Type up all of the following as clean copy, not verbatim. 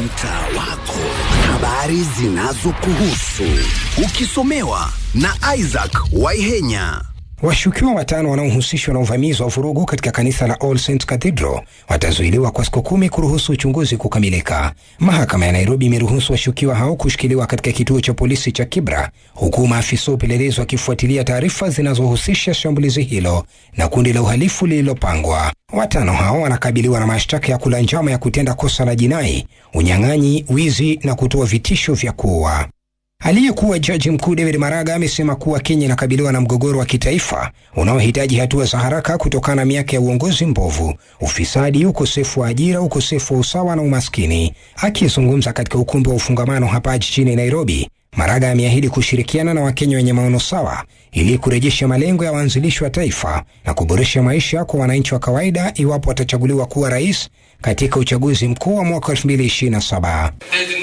mtaa wako, habari zinazokuhusu, ukisomewa na Isaac Waihenya. Washukiwa 5 wanaohusishwa na uvamizi wa vurugu katika kanisa la All Saints Cathedral watazuiliwa kwa siku 10 kuruhusu uchunguzi kukamilika. Mahakama ya Nairobi imeruhusu washukiwa hao kushikiliwa katika kituo cha polisi cha Kibra, huku maafisa upelelezi wakifuatilia taarifa zinazohusisha shambulizi hilo na kundi la uhalifu lililopangwa. 5 hao wanakabiliwa na mashtaka ya kula njama ya kutenda kosa la jinai, unyang'anyi, wizi na kutoa vitisho vya kuua. Aliyekuwa jaji mkuu David Maraga amesema kuwa Kenya inakabiliwa na mgogoro wa kitaifa unaohitaji hatua za haraka kutokana na miaka ya uongozi mbovu, ufisadi, ukosefu wa ajira, ukosefu wa usawa na umaskini. Akizungumza katika ukumbi wa ufungamano hapa jijini Nairobi, Maraga ameahidi kushirikiana na Wakenya wenye maono sawa ili kurejesha malengo ya waanzilishi wa taifa na kuboresha maisha kwa wananchi wa kawaida iwapo watachaguliwa kuwa rais katika uchaguzi mkuu wa mwaka 2027.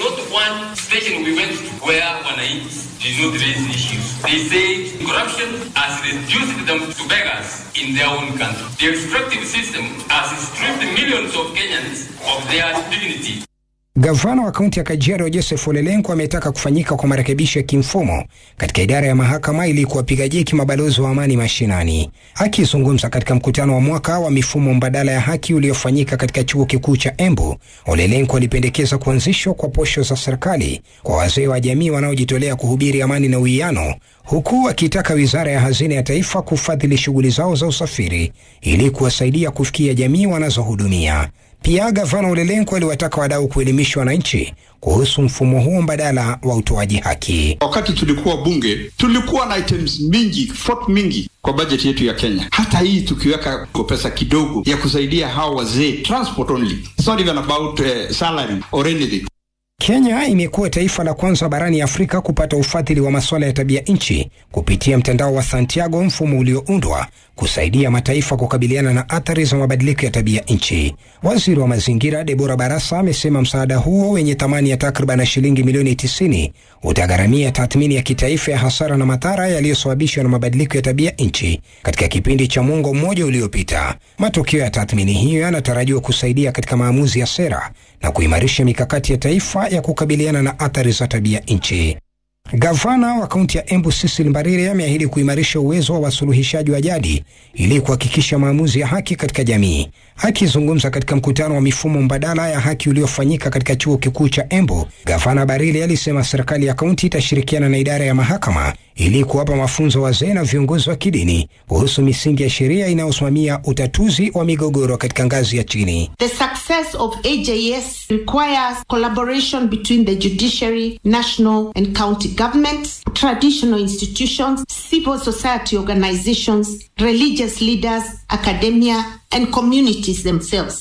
Where wananchi did not raise issues. They say corruption has reduced them to beggars in their own country. The extractive system has stripped millions of Kenyans of their dignity. Gavana wa kaunti ya Kajiado Joseph Ole Lenku ametaka kufanyika kwa marekebisho ya kimfumo katika idara ya mahakama ili kuwapiga jeki mabalozi wa amani mashinani. Akizungumza katika mkutano wa mwaka wa mifumo mbadala ya haki uliofanyika katika chuo kikuu cha Embu, Ole Lenku alipendekeza kuanzishwa kwa posho za serikali kwa wazee wa jamii wanaojitolea kuhubiri amani na uwiano, huku akitaka Wizara ya Hazina ya Taifa kufadhili shughuli zao za usafiri ili kuwasaidia kufikia jamii wanazohudumia. Pia Gavana Ole Lenku aliwataka wadau kuelimisha wananchi kuhusu mfumo huo mbadala wa utoaji haki. Wakati tulikuwa bunge, tulikuwa na items mingi, mingi kwa budget yetu ya Kenya. Hata hii tukiweka kwa pesa kidogo ya kusaidia hao wazee, transport only. It's not even about salary or anything. Kenya imekuwa taifa la kwanza barani Afrika kupata ufadhili wa masuala ya tabia nchi kupitia mtandao wa Santiago, mfumo ulioundwa kusaidia mataifa kukabiliana na athari za mabadiliko ya tabia nchi. Waziri wa mazingira Deborah Barasa amesema msaada huo wenye thamani ya takriban shilingi milioni 90 utagharamia tathmini ya kitaifa ya hasara na madhara yaliyosababishwa na mabadiliko ya tabia nchi katika kipindi cha mwongo mmoja uliopita. Matokeo ya tathmini hiyo yanatarajiwa kusaidia katika maamuzi ya sera na kuimarisha mikakati ya taifa ya kukabiliana na athari za tabia nchi. Gavana wa kaunti ya Embu Cecil Mbarire ameahidi kuimarisha uwezo wa wasuluhishaji wa jadi ili kuhakikisha maamuzi ya haki katika jamii. Akizungumza katika mkutano wa mifumo mbadala ya haki uliofanyika katika chuo kikuu cha Embu, Gavana Mbarire alisema serikali ya kaunti itashirikiana na idara ya mahakama ili kuwapa mafunzo wazee na viongozi wa kidini kuhusu misingi ya sheria inayosimamia utatuzi wa migogoro katika ngazi ya chini. The success of AJS requires collaboration between the judiciary, national and county governments, traditional institutions, civil society organizations, religious leaders, academia and communities themselves.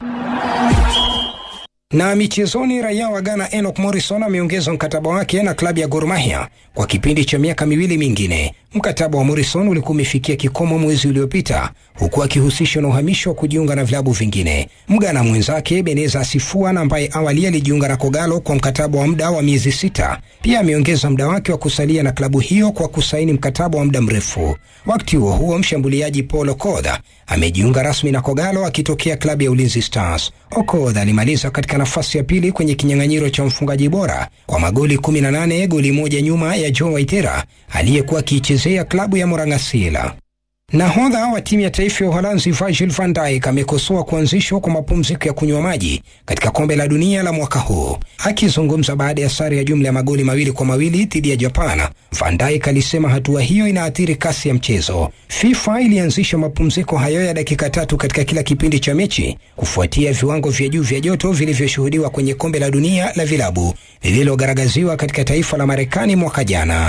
Na michezoni, raia wa Ghana Enoch Morrison ameongeza mkataba wake na klabu ya Gor Mahia kwa kipindi cha miaka 2 mingine. Mkataba wa Morrison ulikuwa umefikia kikomo mwezi uliopita, huku akihusishwa na uhamisho wa kujiunga na vilabu vingine. Mgana mwenzake Beneza Sifua, ambaye awali alijiunga na Kogalo kwa mkataba wa muda wa miezi 6, pia ameongeza muda wake wa kusalia na klabu hiyo kwa kusaini mkataba wa muda mrefu. Wakati huo mshambuliaji Paul Okoth amejiunga rasmi na Kogalo akitokea klabu ya Ulinzi Stars. Okoth alimaliza katika nafasi ya pili kwenye kinyang'anyiro cha mfungaji bora kwa magoli 18, goli moja nyuma ya Joe Waitera aliyekuwa akichezea klabu ya Morangasila. Nahodha wa timu ya taifa ya Uholanzi Virgil van Dijk amekosoa kuanzishwa kwa mapumziko ya kunywa maji katika kombe la dunia la mwaka huu. Akizungumza baada ya sare ya jumla ya magoli 2-2 dhidi ya Japan, Van Dijk alisema hatua hiyo inaathiri kasi ya mchezo. FIFA ilianzisha mapumziko hayo ya dakika 3 katika kila kipindi cha mechi kufuatia viwango vya juu vya joto vilivyoshuhudiwa kwenye kombe la dunia la vilabu lililogaragaziwa katika taifa la Marekani mwaka jana.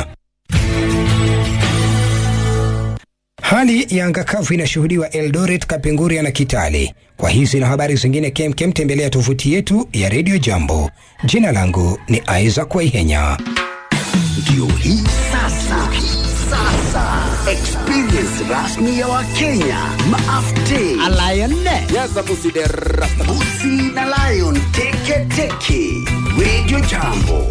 Hali ya anga kavu inashuhudiwa Eldoret, Kapenguria na Kitale. Kwa hizi na habari zingine kemkem, tembelea tovuti yetu ya Radio Jambo. Jina langu ni Isaac Waihenya. Ndio hii sasa experience rasmi ya Wakenya maafte Lion yes Busi de Rasta Busi na Lion teke Radio Jambo.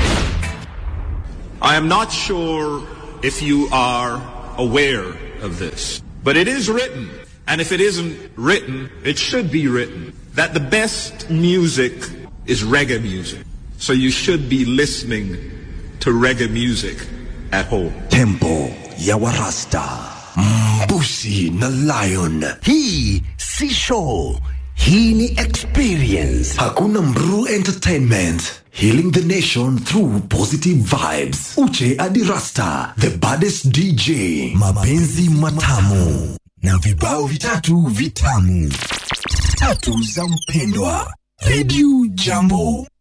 I am not sure if you are aware of this, but it is written, and if it isn't written, it should be written, that the best music is reggae music. So you should be listening to reggae music at home. Tempo ya Warasta, Mbusi na Lion. Hii si show, hii ni experience. Hakuna Mru Entertainment, healing the nation through positive vibes. Uche Adirasta, the baddest DJ. Mapenzi matamu na vibao vitatu vitamu. Tatu za mpendwa. Radio Jambo.